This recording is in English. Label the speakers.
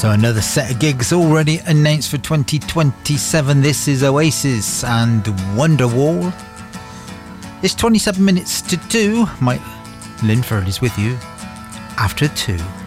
Speaker 1: So another set of gigs already announced for 2027. This is Oasis and Wonderwall. It's 27 minutes to 2. Mike Linford is with you after 2.